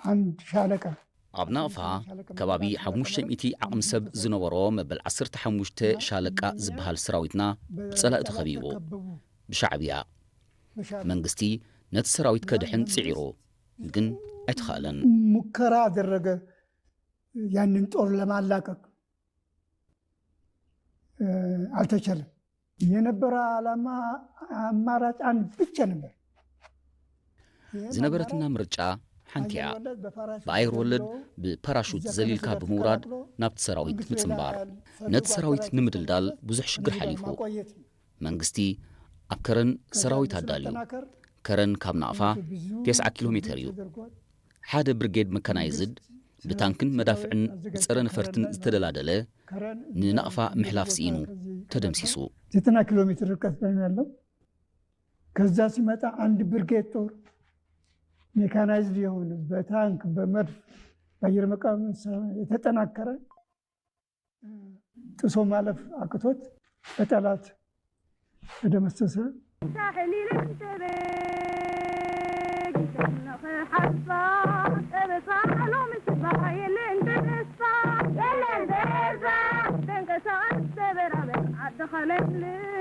عند شالكة أبنافها كبابي حموشة ميتي عقم سب زنوروم بالعصر تحموشته شالكة زبهال سراويتنا بصلاة تخبيبو بشعبيا منغستي نت سراويت كدحن سعيرو جن أتخالن مكرا درجة يعني نطور لما علاقك አልተቻለም የነበረ ዓላማ አማራጭ አንድ ብቻ ነበር ዝነበረትና ምርጫ ሓንቲያ በአየር ወለድ በፓራሹት ዘሊልካ በመውራድ ናብቲ ሰራዊት ምጽምባር ነቲ ሰራዊት ንምድልዳል ብዙሕ ሽግር ሓሊፉ መንግስቲ ኣብ ከረን ሰራዊት ኣዳልዩ ከረን ካብ ናቕፋ 9 ኪሎ ሜትር እዩ ሓደ ብርጌድ መካናይዝድ بتانكن مدافعن بصره نفرتن ዝተደላደለ ንናቕፋ ምሕላፍ ሲኢኑ ተደምሲሱ 90 ኪሎ ሜትር ርቀት ላይ ያለው ከዛ ሲመጣ አንድ ብርጌድ ጦር ሜካናይዝድ የሆነ በታንክ በመድፍ በአየር መቃወሚያ የተጠናከረ ጥሶ ማለፍ አቅቶት በጠላት ተደመሰሰ خلت لي